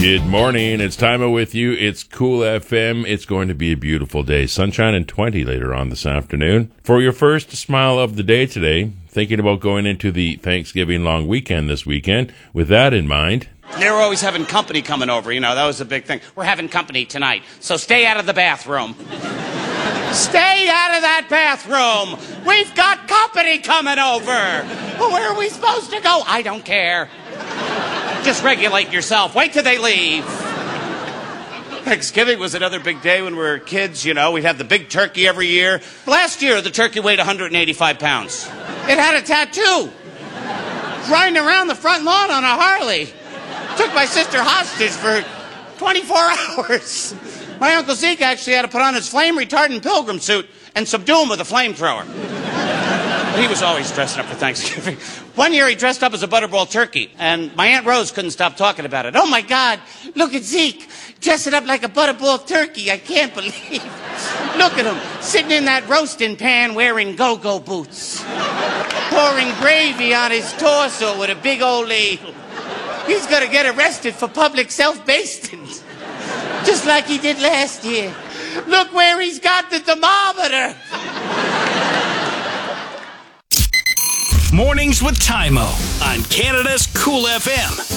Good morning. It's Timo with you. It's Cool FM. It's going to be a beautiful day. Sunshine and 20 later on this afternoon. For your first smile of the day today, thinking about going into the Thanksgiving long weekend this weekend. With that in mind, they were always having company coming over. You know, that was a big thing. We're having company tonight, so stay out of the bathroom. Stay out of that bathroom. We've got company coming over. Well, where are we supposed to go? I don't care. Just regulate yourself. Wait till they leave. Thanksgiving was another big day when we were kids, you know. We'd have the big turkey every year. Last year, the turkey weighed 185 pounds. It had a tattoo. Riding around the front lawn on a Harley. Took my sister hostage for 24 hours. My Uncle Zeke actually had to put on his flame-retardant pilgrim suit and subdue him with a flamethrower. He was always dressing up for Thanksgiving. One year he dressed up as a butterball turkey, and my Aunt Rose couldn't stop talking about it. Oh, my God, look at Zeke, dressing up like a butterball turkey. I can't believe. Look at him, sitting in that roasting pan wearing go-go boots, pouring gravy on his torso with a big old ladle. He's going to get arrested for public self-basting, just like he did last year. Look where he's got the thermometer. Mornings with Timo on Canada's Cool FM.